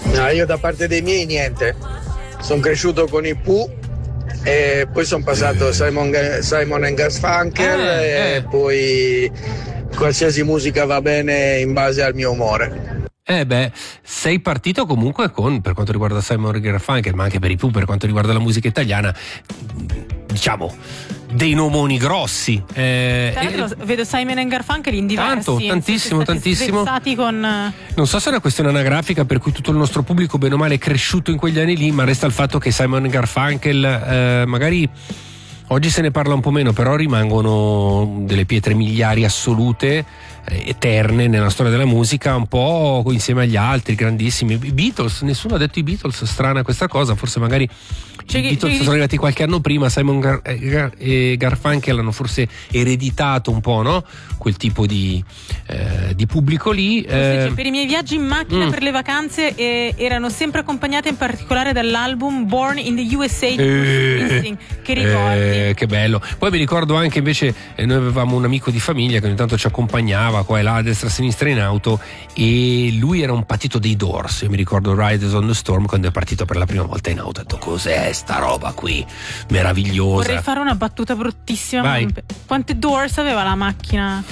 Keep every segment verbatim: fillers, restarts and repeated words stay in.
No, io da parte dei miei niente. Sono cresciuto con i Pooh e poi sono passato a Simon, Simon and Garfunkel eh, e eh. poi qualsiasi musica va bene in base al mio umore. Eh beh, sei partito comunque con, per quanto riguarda Simon and Garfunkel, ma anche per i Pooh, per quanto riguarda la musica italiana, diciamo dei nomoni grossi. Eh, Tra l'altro eh, vedo Simon and Garfunkel in diversi. Tanto, tantissimo, tantissimo. Con... Non so se è una questione anagrafica per cui tutto il nostro pubblico bene o male è cresciuto in quegli anni lì, ma resta il fatto che Simon and Garfunkel eh, magari oggi se ne parla un po' meno, però rimangono delle pietre miliari assolute, eh, eterne nella storia della musica, un po' insieme agli altri grandissimi. I Beatles, nessuno ha detto i Beatles, strana questa cosa, forse magari C'è i chi- Beatles c'è chi- sono arrivati qualche anno prima, Simon Gar- eh, Gar- e Garfunkel hanno forse ereditato un po', no? Quel tipo di, eh, di pubblico lì. Dice, eh, per i miei viaggi in macchina mm. per le vacanze eh, erano sempre accompagnate in particolare dall'album Born in the U S A di Eh, Springsteen, che ricordi. eh, che bello. Poi mi ricordo anche invece eh, noi avevamo un amico di famiglia che ogni tanto ci accompagnava qua e là a destra e a sinistra in auto e lui era un patito dei Doors. Io mi ricordo Riders on the Storm quando è partito per la prima volta in auto, ho detto cos'è sta roba qui meravigliosa. Vorrei fare una battuta bruttissima. Vai. ma- Quante doors aveva la macchina?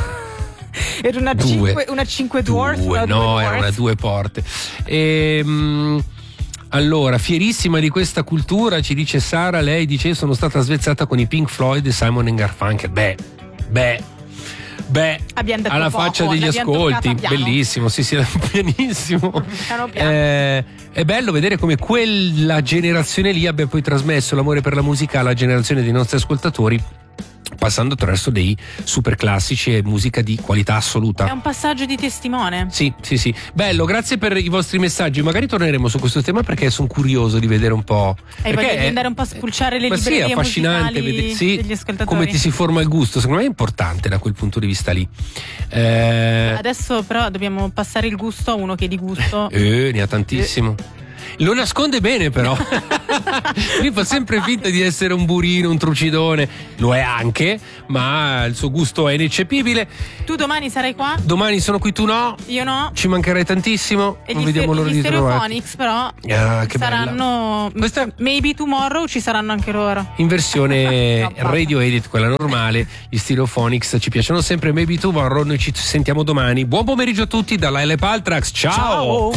Era una Due. cinque, una cinque doors? Due, Una no, due era doors? una due porte. Ehm, allora, fierissima di questa cultura, ci dice Sara, lei dice sono stata svezzata con i Pink Floyd e Simon and Garfunkel. Beh, beh, beh, Abbiamo detto alla poco, faccia degli l'abbiamo ascolti, toccata piano. bellissimo, sì sì, pianissimo. Piano piano. Eh, è bello vedere come quella generazione lì abbia poi trasmesso l'amore per la musica alla generazione dei nostri ascoltatori, passando attraverso dei super classici e musica di qualità assoluta. È un passaggio di testimone. Sì, sì, sì. Bello, grazie per i vostri messaggi. Magari torneremo su questo tema perché sono curioso di vedere un po'. Hai Perché voglia di è- andare un po' a spulciare le ma sì, è librerie affascinante musicali vedere sì, degli ascoltatori. come ti si forma il gusto. Secondo me è importante da quel punto di vista lì. Eh, Adesso però dobbiamo passare il gusto a uno che è di gusto. eh, ne ha tantissimo. Lo nasconde bene però. Lui fa sempre finta di essere un burino, un trucidone. Lo è anche, ma il suo gusto è ineccepibile. Tu domani sarai qua? Domani sono qui, tu no. Io no. Ci mancherai tantissimo. E Non gli, vediamo l'ora gli di trovarti. Stereophonics però Ah, che saranno Questa- maybe tomorrow ci saranno anche loro. In versione No, basta. radio edit, quella normale, gli Stereophonics ci piacciono sempre. Maybe Tomorrow, noi ci sentiamo domani. Buon pomeriggio a tutti dalla L. Paltrax, ciao. Ciao.